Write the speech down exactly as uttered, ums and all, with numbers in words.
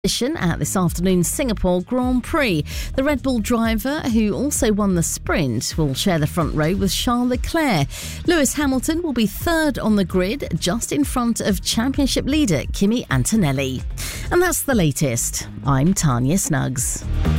at this afternoon's Singapore Grand Prix. The Red Bull driver, who also won the sprint, will share the front row with Charles Leclerc. Lewis Hamilton will be third on the grid, just in front of championship leader Kimi Antonelli. And that's the latest. I'm Tanya Snuggs.